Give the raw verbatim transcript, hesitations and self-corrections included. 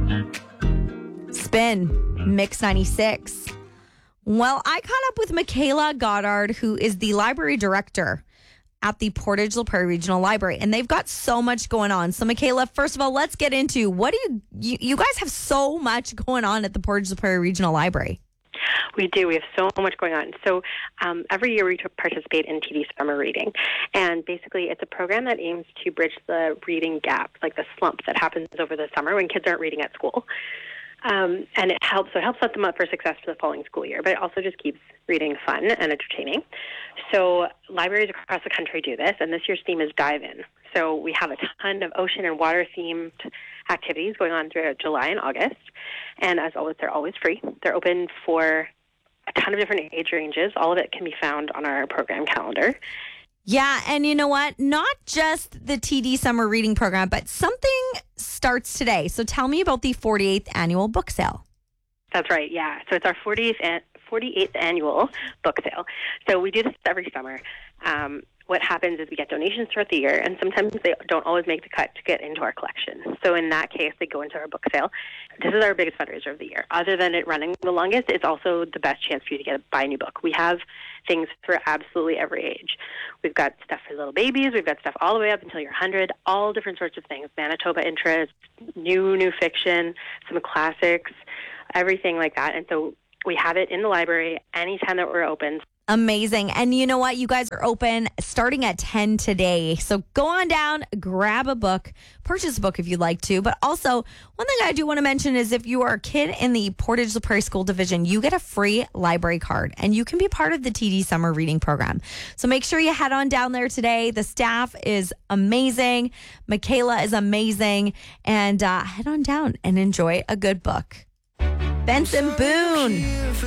Spin, Mix ninety-six. Well, I caught up with Michaela Goddard, who is the library director at the Portage La Prairie Regional Library, and they've got so much going on. So, Michaela, first of all, let's get into what do you, you, you guys have so much going on at the Portage La Prairie Regional Library. We do. We have so much going on. So um, every year we participate in T D Summer Reading. And basically it's a program that aims to bridge the reading gap, like the slump that happens over the summer when kids aren't reading at school. Um, and it helps, so it helps set them up for success for the following school year, but it also just keeps reading fun and entertaining. So libraries across the country do this, and this year's theme is Dive In. So we have a ton of ocean and water themed activities going on throughout July and August. And as always, they're always free. They're open for a ton of different age ranges. All of it can be found on our program calendar. Yeah, and you know what? Not just the T D Summer Reading Program, but something starts today. So tell me about the forty-eighth Annual Book Sale. That's right, yeah. So it's our forty-eighth, an- forty-eighth Annual Book Sale. So we do this every summer. Um, what happens is we get donations throughout the year, and sometimes they don't always make the cut to get into our collection. So in that case, they go into our book sale. This is our biggest fundraiser of the year. Other than it running the longest, it's also the best chance for you to get a, buy a new book. We have things for absolutely every age. We've got stuff for little babies. We've got stuff all the way up until you're one hundred, all different sorts of things. Manitoba interest, new, new fiction, some classics, everything like that. And so we have it in the library anytime that we're open. Amazing. And you know what? You guys are open starting at ten today. So go on down, grab a book, purchase a book if you'd like to. But also, one thing I do want to mention is if you are a kid in the Portage La Prairie School Division, you get a free library card and you can be part of the T D Summer Reading Program. So make sure you head on down there today. The staff is amazing. Michaela is amazing. And uh, head on down and enjoy a good book. Benson Boone.